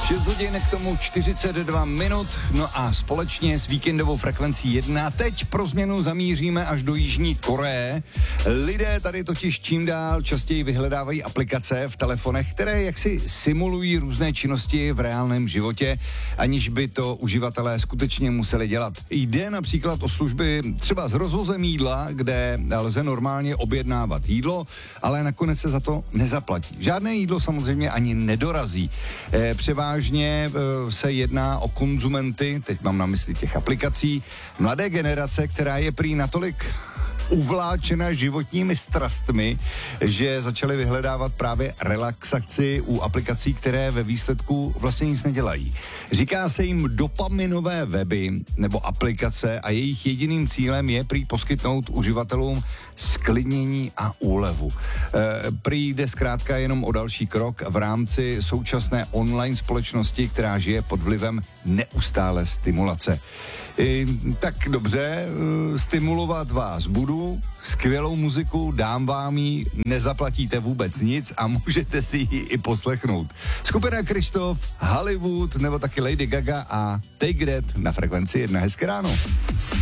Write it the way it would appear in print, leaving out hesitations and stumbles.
6 hodin k tomu 42 minut, no a společně s víkendovou frekvencí 1 teď pro změnu zamíříme až do Jižní Koreje. Lidé tady totiž čím dál častěji vyhledávají aplikace v telefonech, které jaksi simulují různé činnosti v reálném životě, aniž by to uživatelé skutečně museli dělat. Jde například o služby třeba s rozvozem jídla, kde lze normálně objednávat jídlo, ale nakonec se za to nezaplatí. Žádné jídlo samozřejmě ani nedorazí. Převážně se jedná o konzumenty, teď mám na mysli těch aplikací, mladé generace, která je prý natolik uvláčena životními strastmi, že začali vyhledávat právě relaxaci u aplikací, které ve výsledku vlastně nic nedělají. Říká se jim dopaminové weby nebo aplikace a jejich jediným cílem je prý poskytnout uživatelům sklidnění a úlevu. Prý jde zkrátka jenom o další krok v rámci současné online společnosti, která žije pod vlivem neustále stimulace. Tak dobře, stimulovat vás budu, skvělou muziku, dám vám ji, nezaplatíte vůbec nic a můžete si ji i poslechnout. Skupina Krištof, Hollywood nebo taky Lady Gaga a Take That na frekvenci 1. Hezké ráno.